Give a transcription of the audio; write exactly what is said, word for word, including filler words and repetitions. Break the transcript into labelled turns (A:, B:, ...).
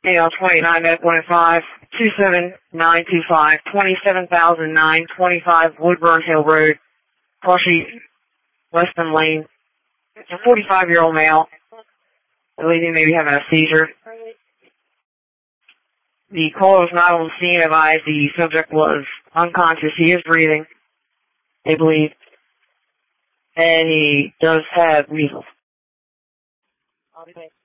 A: A L twenty-nine at one five, two seven nine two five, twenty-seven thousand nine twenty-five Woodburn Hill Road, Flushing, Weston Lane. It's a forty-five-year-old male. I believe he may be having a seizure. The caller was not on scene. Advised the subject was unconscious. He is breathing, they believe, and he does have measles.